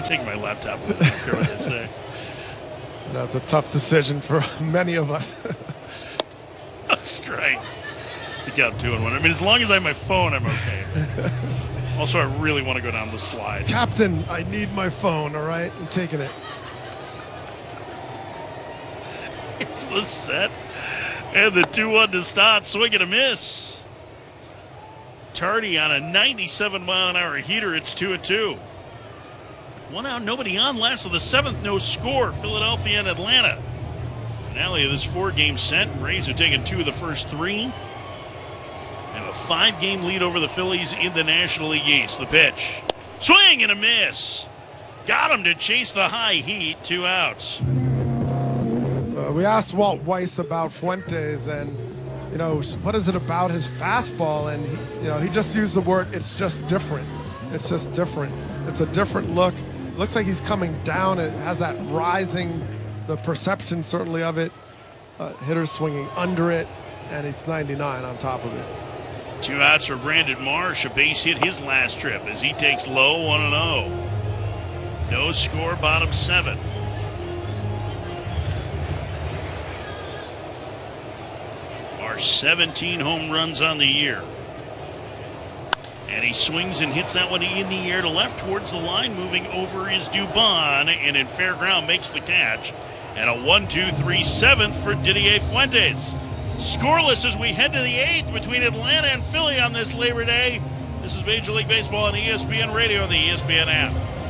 Take my laptop with me. Care what they say. That's a tough decision for many of us. Strike. You got 2-1. I mean, as long as I have my phone, I'm okay. Also, I really want to go down the slide. Captain, I need my phone, all right? I'm taking it. Here's the set. And the 2-1 to start. Swing and a miss. Tardy on a 97-mile-an-hour heater. It's 2-2. 1 out, nobody on. Last of the 7th, no score. Philadelphia and Atlanta. Finale of this 4-game set. Braves have taken 2 of the first 3. And a 5-game lead over the Phillies in the National League East. The pitch. Swing and a miss. Got him to chase the high heat. 2 outs. We asked Walt Weiss about Fuentes and, what is it about his fastball? And, he just used the word, it's just different. It's just different. It's a different look. It looks like he's coming down. It has that rising, the perception certainly of it. Hitters swinging under it, and it's 99 on top of it. 2 outs for Brandon Marsh. A base hit his last trip as he takes low 1-0. No score, bottom 7. Marsh 17 home runs on the year. And he swings and hits that one in the air to left towards the line, moving over is Dubon, and in fair ground makes the catch. And a 1-2-3 7th for Didier Fuentes. Scoreless as we head to the 8th between Atlanta and Philly on this Labor Day. This is Major League Baseball on ESPN Radio and the ESPN app.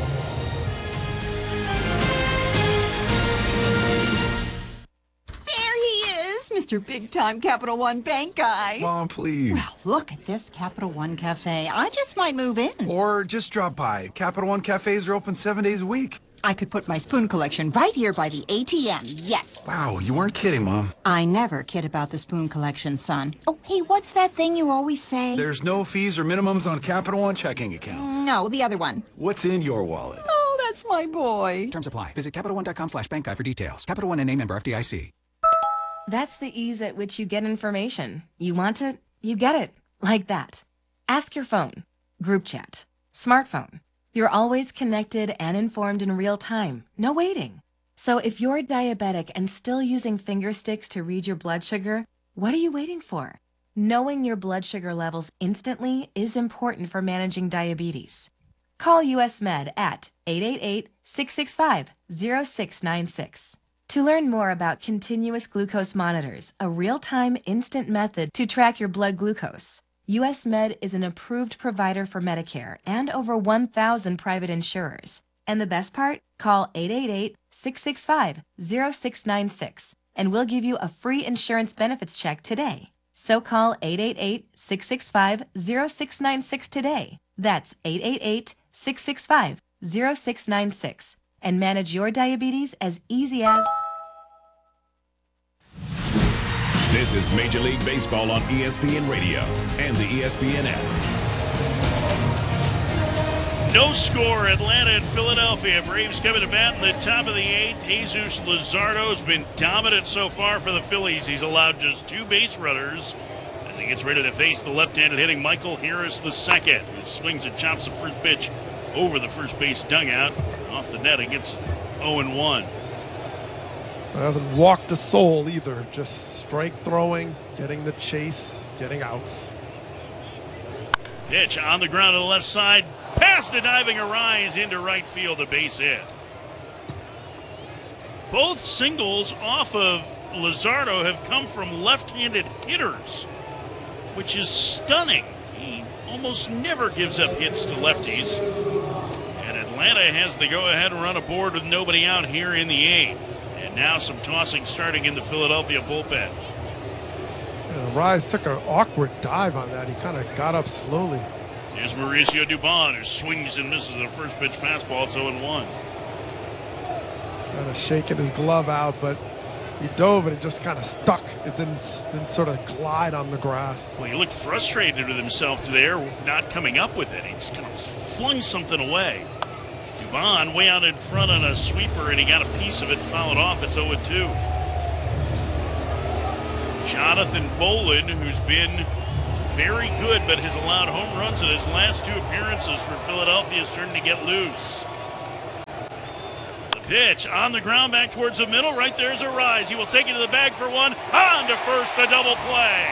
Mr. Big-Time Capital One Bank guy. Mom, please. Well, look at this Capital One Cafe. I just might move in. Or just drop by. Capital One Cafes are open 7 days a week. I could put my spoon collection right here by the ATM, yes. Wow, you weren't kidding, Mom. I never kid about the spoon collection, son. Oh, hey, what's that thing you always say? There's no fees or minimums on Capital One checking accounts. No, the other one. What's in your wallet? Oh, that's my boy. Terms apply. Visit CapitalOne.com/bankguy for details. Capital One and a member FDIC. That's the ease at which you get information. You want it, you get it. Like that. Ask your phone. Group chat. Smartphone. You're always connected and informed in real time. No waiting. So if you're diabetic and still using finger sticks to read your blood sugar, what are you waiting for? Knowing your blood sugar levels instantly is important for managing diabetes. Call US Med at 888-665-0696. To learn more about continuous glucose monitors, a real-time instant method to track your blood glucose, US Med is an approved provider for Medicare and over 1,000 private insurers. And the best part? Call 888-665-0696 and we'll give you a free insurance benefits check today. So call 888-665-0696 today. That's 888-665-0696. And manage your diabetes as easy as... This is Major League Baseball on ESPN Radio and the ESPN app. No score, Atlanta and Philadelphia. Braves coming to bat in the top of the 8th. Jesus Luzardo has been dominant so far for the Phillies. He's allowed just 2 base runners as he gets ready to face the left-handed hitting Michael Harris II, who swings and chops the first pitch over the first base dugout. Off the net, it gets 0-1. Hasn't walked a soul either. Just strike throwing, getting the chase, getting outs. Pitch on the ground to the left side. Past a diving Arise into right field, a base hit. Both singles off of Luzardo have come from left-handed hitters, which is stunning. He almost never gives up hits to lefties. And Atlanta has the go-ahead run aboard with nobody out here in the 8th. And now some tossing starting in the Philadelphia bullpen. Rise took an awkward dive on that. He kind of got up slowly. Here's Mauricio Dubon, who swings and misses a first pitch fastball. It's 0-1. He's kind of shaking his glove out, but he dove and it just kind of stuck. It didn't sort of glide on the grass. Well, he looked frustrated with himself there, not coming up with it. He just kind of flung something away. Dubon way out in front on a sweeper, and he got a piece of it, fouled off. It's 0-2. Jonathan Bolin, who's been very good but has allowed home runs in his last 2 appearances for Philadelphia, is starting to get loose. Pitch on the ground back towards the middle. Right there's a rise. He will take it to the bag for one. On to first, a double play.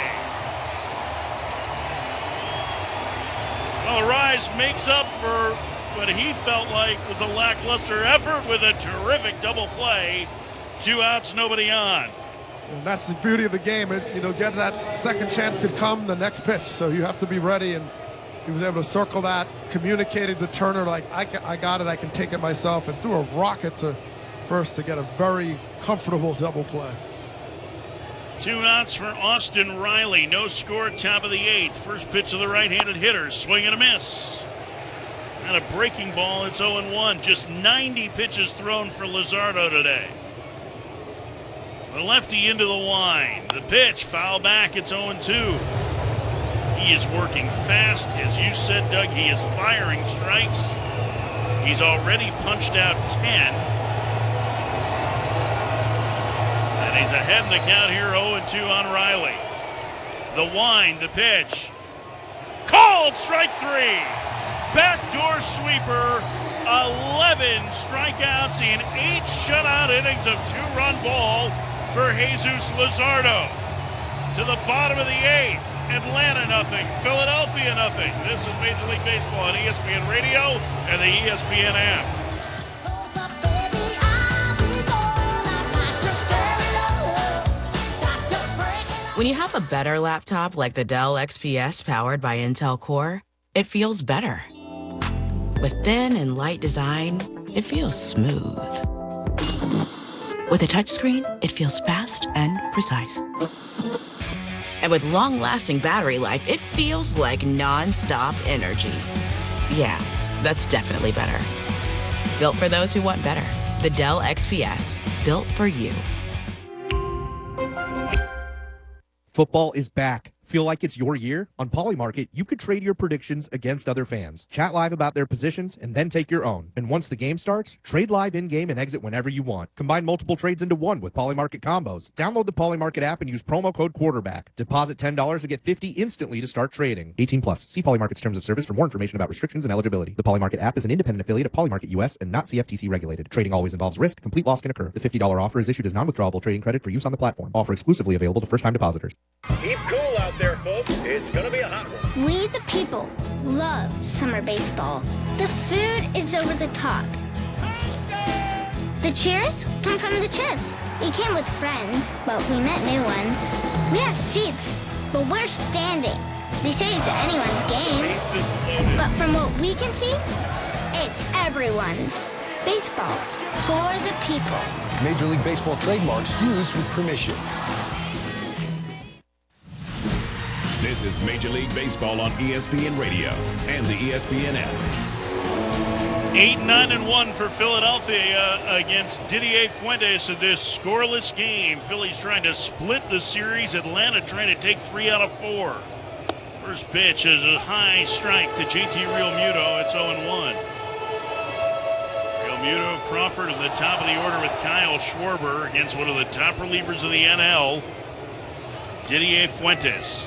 Well, Rise makes up for what he felt like was a lackluster effort with a terrific double play. 2 outs, nobody on. And that's the beauty of the game. Get that second chance could come the next pitch, so you have to be ready. And he was able to circle that, communicated to Turner like, I got it, I can take it myself, and threw a rocket to first to get a very comfortable double play. 2 outs for Austin Riley. No score, top of the 8th. First pitch of the right-handed hitter. Swing and a miss. And a breaking ball, it's 0-1. Just 90 pitches thrown for Luzardo today. The lefty into the wind. The pitch, foul back, it's 0-2. He is working fast. As you said, Doug, he is firing strikes. He's already punched out 10. And he's ahead in the count here, 0-2 on Riley. The wind, the pitch. Called strike 3. Backdoor sweeper. 11 strikeouts in 8 shutout innings of 2-run ball for Jesus Luzardo. To the bottom of the 8th. Atlanta nothing, Philadelphia nothing. This is Major League Baseball on ESPN Radio and the ESPN app. When you have a better laptop like the Dell XPS powered by Intel Core, it feels better. With thin and light design, it feels smooth. With a touchscreen, it feels fast and precise. And with long-lasting battery life, it feels like non-stop energy. Yeah, that's definitely better. Built for those who want better. The Dell XPS, built for you. Football is back. Feel like it's your year? On Polymarket, you could trade your predictions against other fans. Chat live about their positions and then take your own. And once the game starts, trade live in-game and exit whenever you want. Combine multiple trades into one with Polymarket combos. Download the Polymarket app and use promo code QUARTERBACK. Deposit $10 to get $50 instantly to start trading. 18 plus. See Polymarket's terms of service for more information about restrictions and eligibility. The Polymarket app is an independent affiliate of Polymarket US and not CFTC regulated. Trading always involves risk. Complete loss can occur. The $50 offer is issued as non-withdrawable trading credit for use on the platform. Offer exclusively available to first-time depositors. Keep cool out there, folks. It's going to be a hot one. We, the people, love summer baseball. The food is over the top. The cheers come from the chest. We came with friends, but we met new ones. We have seats, but we're standing. They say it's anyone's game, but from what we can see, it's everyone's. Baseball for the people. Major League Baseball trademarks used with permission. This is Major League Baseball on ESPN Radio and the ESPN app. 8-9-1 for Philadelphia against Didier Fuentes in this scoreless game. Phillies trying to split the series. Atlanta trying to take 3 out of 4. First pitch is a high strike to JT Realmuto. It's 0-1. Realmuto, Crawford at the top of the order with Kyle Schwarber against one of the top relievers of the NL, Didier Fuentes.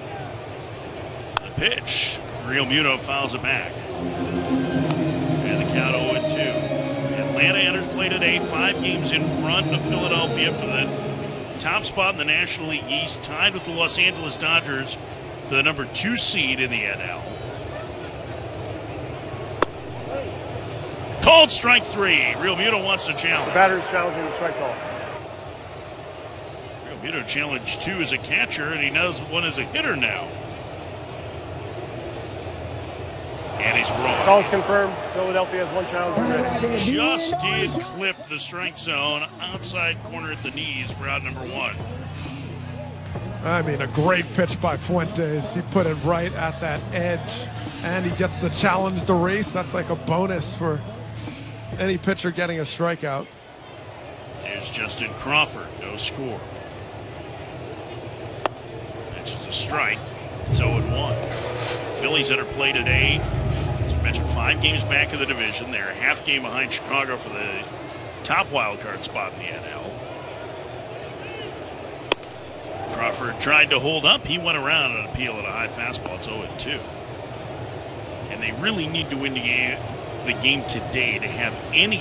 Pitch. Realmuto fouls it back. And the count 0-2. Atlanta enters play today 5 games in front of Philadelphia for the top spot in the National League East, tied with the Los Angeles Dodgers for the number 2 seed in the NL. Called strike 3. Realmuto wants to challenge. The batter's challenging the strike call. Realmuto challenged 2 as a catcher, and he knows 1 as a hitter now. And he's wrong. Call is confirmed. Philadelphia has 1 challenge. Just did clip the strike zone outside corner at the knees for out number 1. I mean, a great pitch by Fuentes. He put it right at that edge, and he gets the challenge to race. That's like a bonus for any pitcher getting a strikeout. There's Justin Crawford, no score. Pitch is a strike. It's 0-1. Phillies enter play today. Mentioned 5 games back in the division. They're a half game behind Chicago for the top wild card spot in the NL. Crawford tried to hold up. He went around and appeal at a high fastball. It's 0-2. And they really need to win the game today to have any